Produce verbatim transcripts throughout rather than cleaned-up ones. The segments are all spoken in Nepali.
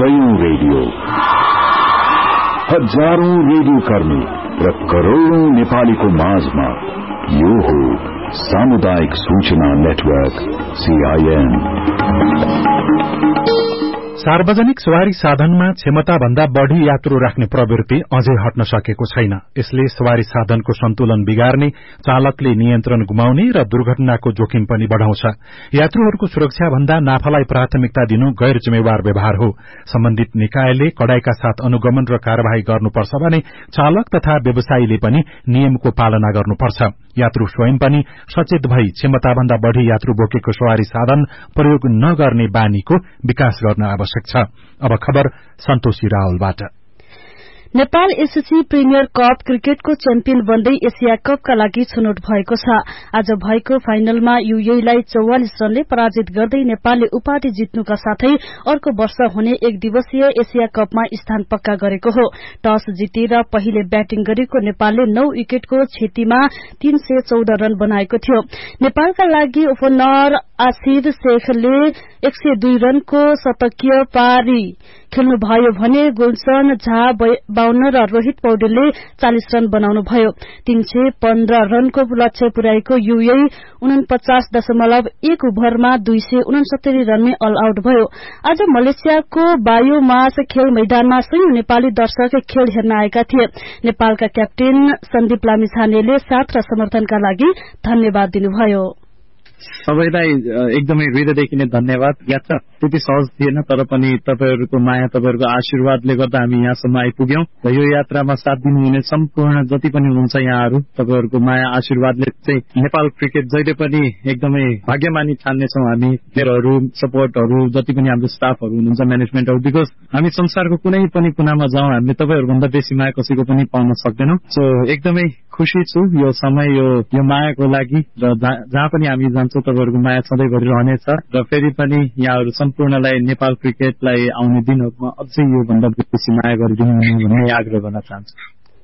सयौं रेडियो, हजारौं रेडियो कर्मी र करोड़ौं नेपालीको माझमा यो हो सामुदायिक सूचना नेटवर्क सीआईएन। सार्वजनिक सवारी साधनमा क्षमता भन्दा बढ़ी यात्रु राख्ने प्रवृत्ति अझै हट्न सकेको छैन। यसले सवारी साधनको सन्तुलन बिगार्ने, चालकले नियन्त्रण गुमाउने र दुर्घटनाको जोखिम पनि बढ़ाउँछ। यात्रुहरूको सुरक्षा भन्दा नाफालाई प्राथमिकता दिनु गैर जिम्मेवार व्यवहार हो। सम्बन्धित निकायले कडाईका साथ अनुगमन र कार्यवाही गर्नुपर्छ भने चालक तथा व्यवसायीले पनि नियमको पालना गर्नुपर्छ। यात्रु स्वयं पनि सचेत भई क्षमता भन्दा बढ़ी यात्रु बोकेको सवारी साधन प्रयोग नगर्ने बानीको विकास गर्न आवश्यक छ। अब खबर सन्तोषी रावलबाट। नेपाल एसएससी प्रिमियर कप क्रिकेटको च्याम्पियन बन्दै एशिया कपका लागि छनौट भएको छ। आज भएको फाइनलमा यूएईलाई चौवालिस रनले पराजित गर्दै नेपालले उपाधि जित्नुका साथै अर्को वर्ष हुने एक दिवसीय एशिया कपमा स्थान पक्का गरेको हो। टस जितेर पहिले ब्याटिङ गरेको नेपालले नौ विकेटको क्षतिमा तीन सय चौध रन बनाएको थियो। नेपालका लागि ओपनर आसिर शेखले एक सय दुई रनको शतकीय पारी खेल्नुभयो भने गुलशन झा बाउन्न र रोहित पौडेलले चालिस रन बनाउनुभयो। तीन सय पन्ध्र रनको लक्ष्य पुर्याएको यूएई उनपचास दशमलव एक ओभरमा दुई सय उनसत्तरी रनमै अल आउट भयो। आज मलेसियाको बायोमास खेल मैदानमा सयौं नेपाली दर्शक खेल हेर्न आएका थिए। नेपालका क्याप्टेन सन्दीप लामिछानेले साथ र समर्थनका लागि धन्यवाद दिनुभयो। सबैलाई एकदमै हृदयदेखि नै धन्यवाद। यात्रा त्यति सहज थिएन, तर पनि तपाईहरूको माया, तपाईहरूको आशीर्वादले गर्दा हामी यहाँसम्म आइपुग्यौं र यो यात्रामा साथ दिनुहुने सम्पूर्ण जति पनि हुनुहुन्छ यहाँहरू, तपाईहरूको माया आशीर्वादले चाहिँ नेपाल क्रिकेट जहिले पनि एकदमै भाग्यमानी ठान्नेछौँ हामी। प्लेयरहरू, सपोर्टहरू, जति पनि हाम्रो स्टाफहरू हुनुहुन्छ, म्यानेजमेन्टहरू, बिकज हामी संसारको कुनै पनि कुनामा जाउँ हामीले तपाईँहरूभन्दा बेसी माया कसैको पनि पाउन सक्दैनौँ। सो एकदमै खुशी छु यो समय यो यो मायाको लागि र जहाँ पनि हामी जान्छौँ तपाईँहरूको माया सधैँभरि रहनेछ र फेरि पनि यहाँहरू सम्पूर्णलाई नेपाल क्रिकेटलाई आउने दिनहरूमा अझै योभन्दा बेसी माया गरिदिनु भन्ने आग्रह गर्न चाहन्छु।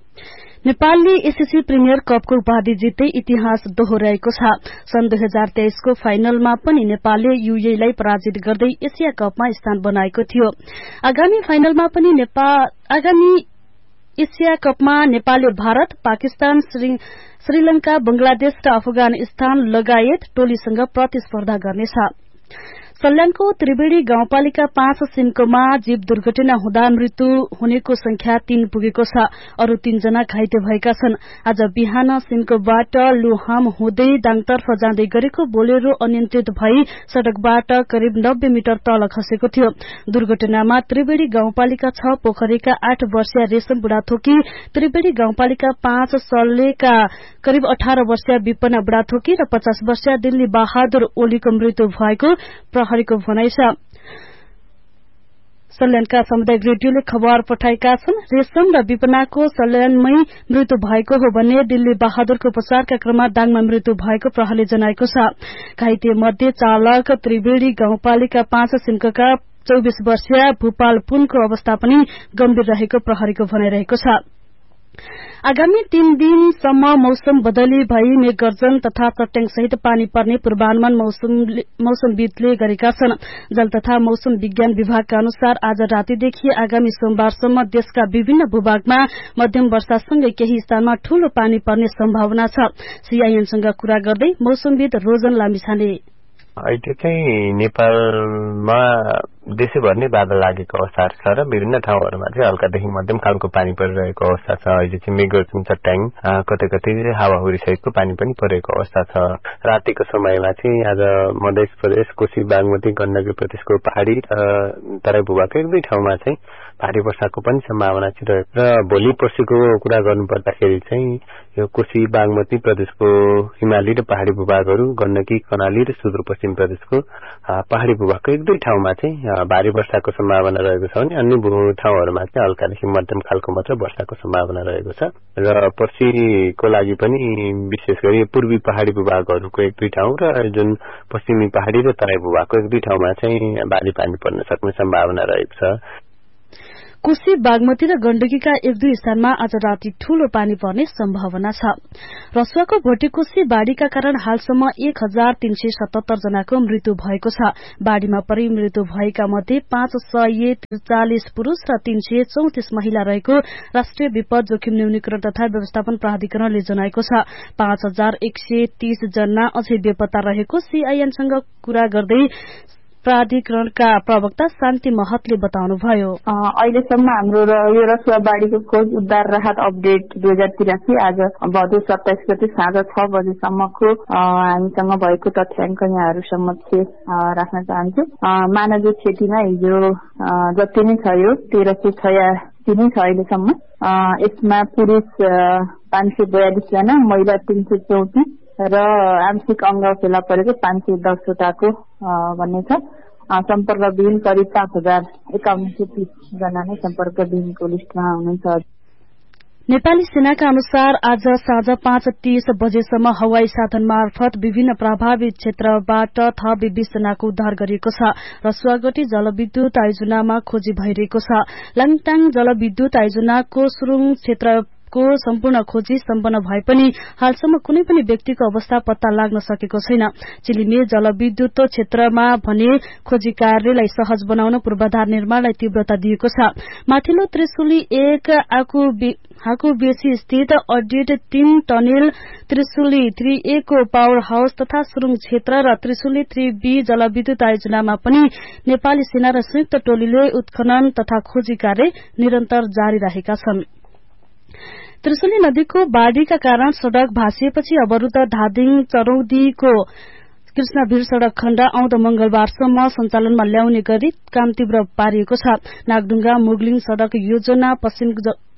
नेपालले एसएससी प्रिमियर कपको उपाधि जित्दै इतिहास दोहोर्याएको छ। सन् दुई हजार तेइसको फाइनलमा पनि नेपालले यूएईलाई पराजित गर्दै एशिया कपमा स्थान बनाएको थियो। आगामी फाइनलमा पनि नेपाल आगामी एशिया कपमा नेपालले भारत, पाकिस्तान, श्रीलंका, बंगलादेश र अफगानिस्तान लगायत टोलीसँग प्रतिस्पर्धा गर्नेछ। सल्यानको त्रिवेणी गाउँपालिका पाँच सिमकोमा जीव दुर्घटना हुँदा मृत्यु हुनेको संख्या तीन पुगेको छ। अरू तीनजना घाइते भएका छन्। आज बिहान सिमकोबाट लुहाम हुँदै दाङतर्फ जाँदै गरेको बोलेरो अनियन्त्रित भई सड़कबाट करिब नब्बे मिटर तल खसेको थियो। दुर्घटनामा त्रिवेणी गाउँपालिका छ पोखरीका आठ वर्षीय रेशम बुढाथोकी, त्रिवेणी गाउँपालिका पाँच सल्लेका करिब अठार वर्षीय विपना बुढाथोकी र पचास वर्षीय दिल्ली बहादुर ओलीको मृत्यु भएको प्रहरीको भनाइ छ। सल्यानका सामुदायिक रेडियोले खबर पठाएका छन्। रेशम र विपनाको सल्यानमै मृत्यु भएको हो भने दिल्ली बहादुरको उपचारका क्रममा दाङमा मृत्यु भएको प्रहरीले जनाएको छ। घाइते मध्ये चालक त्रिवेणी गाउँपालिका पाँच सिमका चौबीस वर्षीय भूपाल पुनको अवस्था पनि गम्भीर रहेको प्रहरीको भनाइरहेको छ। आगामी तीन दिनसम्म मौसम बदली भई मेघगर्जन तथा चट्याङ सहित पानी पर्ने पूर्वानुमान मौसमविदले गरेका छन्। जल तथा मौसम विज्ञान विभागका अनुसार आज रातिदेखि आगामी सोमबारसम्म देशका विभिन्न भूभागमा मध्यम वर्षासँगै केही स्थानमा ठूलो पानी पर्ने सम्भावना छ। सीआईएनसँग कुरा गर्दै मौसमविद रोजन लामिछाने अहिले चाहिँ नेपालमा देशैभर नै बादल लागेको अवस्था छ र विभिन्न ठाउँहरूमा चाहिँ हल्कादेखि मध्यम खालको पानी परिरहेको अवस्था छ। अहिले चाहिँ मेघगर्जन, चट्याङ, कतै कतै हावाहुरी सहितको पानी पनि परेको अवस्था छ। रातिको समयमा चाहिँ आज मध्य प्रदेश, कोशी, बागमती, गण्डकी प्रदेशको पहाड़ी र तराई भूभागको एक दुई ठाउँमा चाहिँ भारी वर्षाको पनि सम्भावना चाहिँ रहेको र भोलि पर्सिको कुरा गर्नुपर्दाखेरि चाहिँ यो कोशी, बागमती प्रदेशको हिमाली र पहाड़ी भूभागहरू, गण्डकी, कर्णाली र सुदूरपश्चिम प्रदेशको पहाड़ी भूभागको एक दुई ठाउँमा चाहिँ भारी वर्षाको सम्भावना रहेको छ भने अन्य ठाउँहरूमा चाहिँ हल्कादेखि मध्यम खालको मात्र वर्षाको सम्भावना रहेको छ। र पर्सिको लागि पनि विशेष गरी पूर्वी पहाड़ी भूभागहरूको एक दुई ठाउँ र जुन पश्चिमी पहाड़ी र तराई भूभागको एक दुई ठाउँमा चाहिँ भारी पानी पर्न सक्ने सम्भावना रहेको छ। कोशी बागमती र गण्डकीका एक दुई स्थानमा आज राति ठूलो पानी पर्ने सम्भावना छ। रसुवाको भोटेकोशी बाढ़ीका कारण हालसम्म एक हजार तीन सय सतहत्तर जनाको मृत्यु भएको छ। बाढ़ीमा परि मृत्यु भएका मध्ये पाँच सय त्रिचालिस पुरूष र तीन सय चौतिस महिला रहेको राष्ट्रिय विपद जोखिम न्यूनीकरण तथा व्यवस्थापन प्राधिकरणले जनाएको छ। पाँच हजार एक सय तीस जना अझै बेपत्ता रहेको सीआईएनसँग कुरा गर्दै प्राधिकरणका प्रवक्ता शान्ति महतले बताउनुभयो। अहिलेसम्म हाम्रो यो रसुवा बाढ़ीको खोज उद्धार राहत अपडेट दुई हजार तिरासी आज भदौ सत्ताइस गते साँझ छ बजेसम्मको हामीसँग भएको तथ्याङ्क यहाँहरू समक्ष राख्न चाहन्छु। मानवीय क्षतिमा हिजो जति नै छ यो तेह्र सय छयासी नै छ अहिलेसम्म। यसमा पुरुष पाँच सय बयालिस जना, महिला तीन सय चौतिस र आंशिक अंग फेला परेको पाँच सय दसवटाको भन्ने छ। सम्पर्कविहीन करिब पाँच हजार एकाउन्न सय तीस जना नै सम्पर्कविहीनको लिस्टमा हुनुहुन्छ। नेपाली सेनाका अनुसार आज साँझ पाँच तीस बजेसम्म हवाई साधन मार्फत विभिन्न प्रभावित क्षेत्रबाट थप बीस जनाको उद्धार गरिएको छ। रसुवागढी जलविद्युत आयोजनामा खोजी भइरहेको छ। लाङटाङ जलविद्युत आयोजनाको सुरुङ क्षेत्र को सम्पूर्ण खोजी सम्पन्न भए पनि हालसम्म कुनै पनि व्यक्तिको अवस्था पत्ता लाग्न सकेको छैन। चिलिमे जलविद्युत क्षेत्रमा भने खोजी कार्यलाई सहज बनाउन पूर्वाधार निर्माणलाई तीव्रता दिएको छ। माथिल्लो त्रिशुली एक हाकुबेसी स्थित अडिट तीन टनेल, त्रिशुली थ्री ए को पावर हाउस तथा सुरुङ क्षेत्र र त्रिशुली थ्री बी जलविद्युत आयोजनामा पनि नेपाली सेना र संयुक्त टोलीले उत्खनन तथा खोजी कार्य निरन्तर जारी राखेका छन्। त्रिशुली नदीको बाढ़ीका कारण सड़क भासिएपछि अवरूद्ध धादिङ चरौदीको कृष्णभिर सड़क खण्ड आउँदो मंगलबारसम्म सञ्चालनमा ल्याउने गरी काम तीव्र पारिएको छ। नागडुङ्गा मुगलिङ सड़क योजना पश्चिम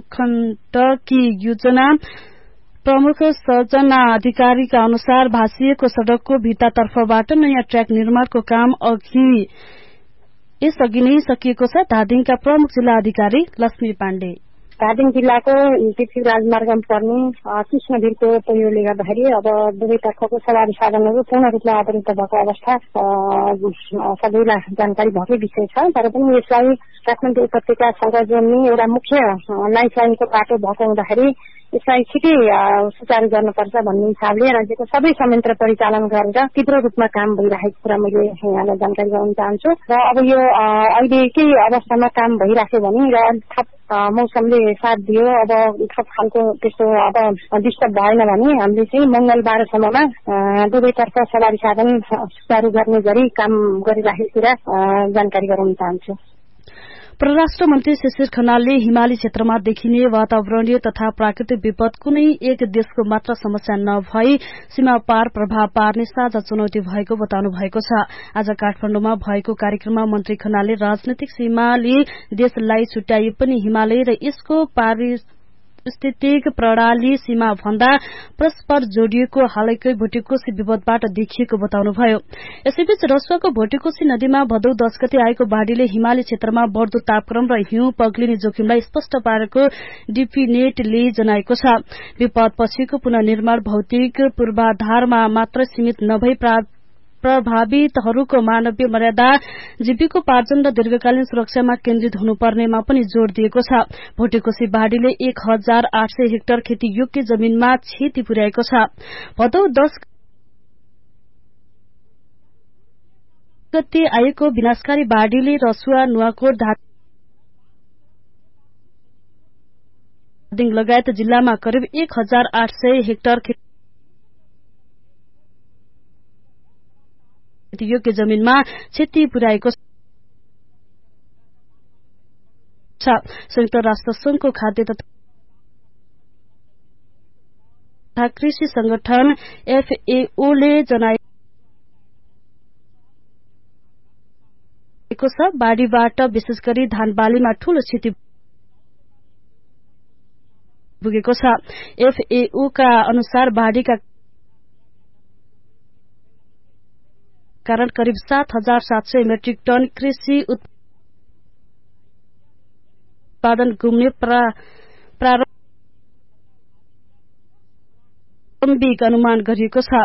खण्डकी योजना प्रमुख सर्जना अधिकारीका अनुसार भासिएको सड़कको भित्तातर्फबाट नयाँ ट्र्याक निर्माणको काम अघि यसअघि नै सकिएको छ। धादिङका प्रमुख जिल्ला अधिकारी लक्ष्मी पाण्डे धादिङ जिल्लाको पृथ्वी राजमार्गमा पर्ने कृष्णभिरको पहिरोले गर्दाखेरि अब दुवैतर्फको सवारी साधनहरू पूर्ण रूपमा अवरुद्ध भएको अवस्था सबैलाई जानकारी भएकै विषय छ। तर पनि यसलाई काठमाडौँ उपत्यकासँग जोड्ने एउटा मुख्य लाइफ लाइनको बाटो भएको हुँदाखेरि यसलाई छिटै सुचारू गर्नुपर्छ भन्ने हिसाबले राज्यको सबै संयन्त्र परिचालन गरेर तीव्र रूपमा काम भइरहेको कुरा मैले यहाँलाई जानकारी गराउन चाहन्छु। र अब यो अहिलेकै अवस्थामा काम भइराख्यो भने र थप मौसमले साथ दियो, अब थप खालको त्यस्तो अब डिस्टर्ब भएन भने हामीले चाहिँ मंगलबारसम्ममा दुवैतर्फ सवारी साधन सुचारू गर्ने गरी काम गरिराखेको कुरा जानकारी गराउन चाहन्छु। परराष्ट्र मन्त्री शिशिर खनालले हिमाली क्षेत्रमा देखिने वातावरणीय तथा प्राकृतिक विपद कुनै एक देशको मात्र समस्या नभई सीमा पार प्रभाव पार्ने साझा चुनौती भएको बताउनु भएको छ। आज काठमाडौँमा भएको कार्यक्रममा मन्त्री खनालले राजनैतिक सीमाले देशलाई छुट्याए पनि हिमालय र यसको पारिस्थितिक प्रणाली सीमा भन्दा परस्पर जोडिएको हालैकै भोटेकोशी विपदबाट देखिएको बताउनुभयो। यसैबीच रसुवाको भोटेकोशी नदीमा भदौ दश गते आएको बाढ़ीले हिमाली क्षेत्रमा बढ़दो तापक्रम र हिउँ पग्लिने जोखिमलाई स्पष्ट पारेको डिफिनेटले जनाएको छ। विपद पछिको पुनर्निर्माण भौतिक पूर्वाधारमा मात्र सीमित नभई प्रभावितहरूको मानवीय मर्यादा, जीविकोपार्जन र दीर्घकालीन सुरक्षामा केन्द्रित हुनुपर्नेमा पनि जोड़ दिएको छ। भोटेकोशी बाढ़ीले एक हजार आठ सय हेक्टर खेती योग्य जमीनमा क्षति पुर्याएको छ। भदौ दश गते आएको विनाशकारी बाढ़ीले रसुवा, नुवाकोट, धादिङ लगायत जिल्लामा करिब एक हजार आठ सय हेक्टर योग्य जमीनमा क्षति पुर्याएको छ। संयुक्त राष्ट्र संघको खाद्य तथा कृषि संगठन एफएओ ले जनाएको छ बाढ़ीबाट विशेष गरी धान बालीमा ठूलो क्षति पुगेको छ। एफएओ का अनुसार बाढ़ीका कारण करिब सात हजार सात सय मेट्रिक टन कृषि उत्पादन गुम्ने प्रारम्भिक अनुमान गरिएको छ।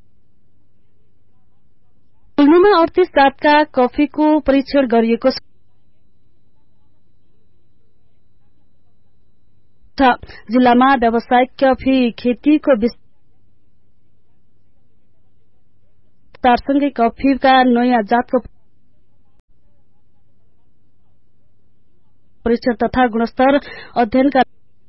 गुल्मीमा अडतीस जातका कफीको परीक्षण गरिएको छ। छ। जिल्लामा व्यावसायिक कफी खेतीको विस्तारसँगै कफीका नयाँ जातको परीक्षण तथा गुणस्तर अध्ययनका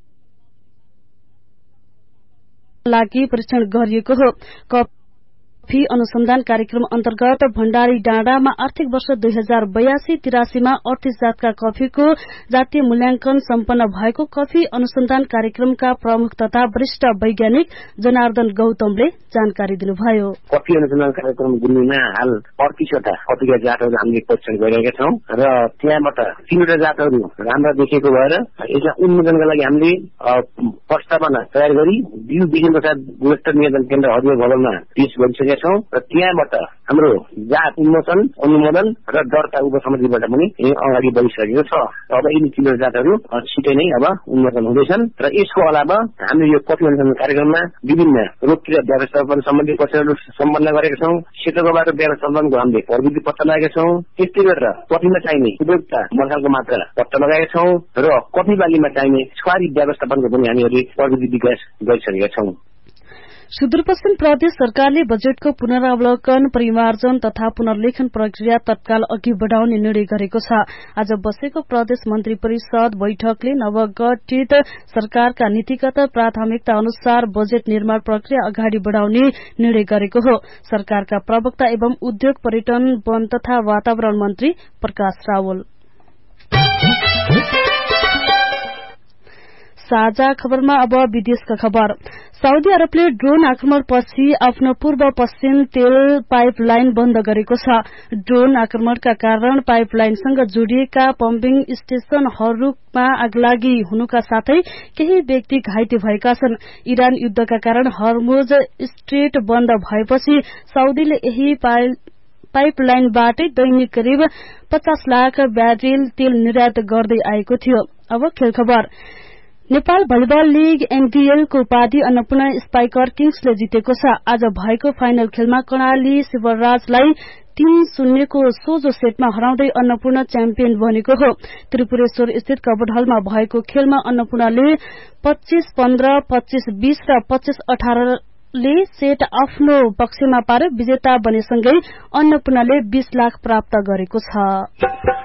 लागि परीक्षण गरिएको हो। कफी अनुसन्धान कार्यक्रम अन्तर्गत भण्डारी डाँडामा आर्थिक वर्ष दुई हजार बयासी तिरासीमा अडतीस जातका कफीको जातीय मूल्याङ्कन सम्पन्न भएको कफी अनुसन्धान कार्यक्रमका प्रमुख तथा वरिष्ठ वैज्ञानिक जनार्दन गौतमले जानकारी दिनुभयो। कफी अनुसन्धान कार्यक्रम गुल्मीमा हाल अडतीसवटा कफीका जातहरू हामीले परीक्षण गरिरहेका छौं र त्यहाँबाट तीनवटा जातहरू राम्रा देखेको भएर यसलाई उन्मूलनका लागि हामीले प्रस्तावना तयार गरी बिउ बिजन तथा गुणस्तर नियन्त्रण केन्द्र हरियो भवनमा पेश गरिसकेका छौं र त्यहाँबाट हाम्रो जात उन्मोचन अनुमोदन र दर्ता उपसमितिबाट पनि अगाडि बढिसकेको छ। अब यिनी तीनवटा जातहरू छिटै नै अब उन्मोचन हुँदैछन् र यसको अलावा हामीले यो कफी अनुसन्धान कार्यक्रममा विभिन्न रोगक्रिया व्यवस्थापन सम्बन्धी कक्षाहरू सम्पन्न गरेका छौं। सेतोबाट व्यवस्थापनको हामीले प्रविधि पत्ता लगाएका छौं। त्यस्तै गरेर कफीमा चाहिने उपयुक्त मर्कालको मात्रा पत्ता लगाएका छौं र कफी बालीमा चाहिने छुवारी व्यवस्थापनको पनि हामीहरूले प्रविधि विकास गरिसकेका छौं। सुदूरपश्चिम प्रदेश सरकारले बजेटको पुनरावलोकन परिमार्जन तथा पुनर्लेखन प्रक्रिया तत्काल अघि बढ़ाउने निर्णय गरेको छ। आज बसेको प्रदेश मन्त्री परिषद बैठकले नवगठित सरकारका नीतिगत प्राथमिकता अनुसार बजेट निर्माण प्रक्रिया अगाडि बढ़ाउने निर्णय गरेको हो। सरकारका प्रवक्ता एवं उद्योग पर्यटन वन तथा वातावरण मन्त्री प्रकाश रावल। साझा खबरमा अब विदेशका खबर। साउदी अरबले ड्रोन आक्रमणपछि आफ्नो पूर्व पश्चिम तेल पाइपलाइन बन्द गरेको छ। ड्रोन आक्रमणका कारण पाइपलाइनसँग जोडिएका पम्पिङ स्टेशनहरूमा आगलागी हुनुका साथै केही व्यक्ति घाइते भएका छन्। इरान युद्धका कारण हर्मुज स्ट्रेट बन्द भएपछि साउदीले यही पाइपलाइनबाटै दैनिक करिब पचास लाख ब्यारेल तेल निर्यात गर्दै आएको थियो। अब खेल खबर। नेपाल भलिबल लीग एमडीएल को उपाधि अन्नपूर्ण स्पाइकर किङ्सले जितेको छ। आज भएको फाइनल खेलमा कर्णाली शिवराजलाई तीन शून्यको सोझो सेटमा हराउँदै अन्नपूर्ण च्याम्पियन बनेको हो। त्रिपुरेश्वर स्थित कबड हलमा भएको खेलमा अन्नपूर्णले पच्चीस पन्ध्र, पच्चीस बीस र पच्चीस अठार ले सेट आफ्नो पक्षमा पारे विजेता बनेसँगै अन्नपूर्णले बीस लाख प्राप्त गरेको छ।